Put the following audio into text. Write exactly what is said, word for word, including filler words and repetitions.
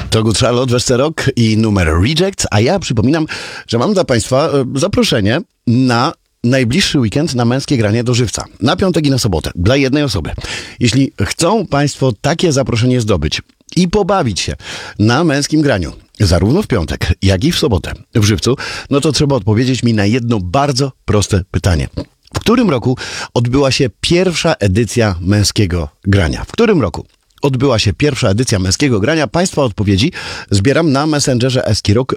To Good Charlotte, Westerok i numer Reject, a ja przypominam, że mam dla Państwa zaproszenie na najbliższy weekend na męskie granie do żywca. Na piątek i na sobotę. Dla jednej osoby. Jeśli chcą Państwo takie zaproszenie zdobyć i pobawić się na męskim graniu, zarówno w piątek, jak i w sobotę w żywcu, no to trzeba odpowiedzieć mi na jedno bardzo proste pytanie. W którym roku odbyła się pierwsza edycja męskiego grania? W którym roku odbyła się pierwsza edycja męskiego grania? Państwa odpowiedzi zbieram na Messengerze Eskirok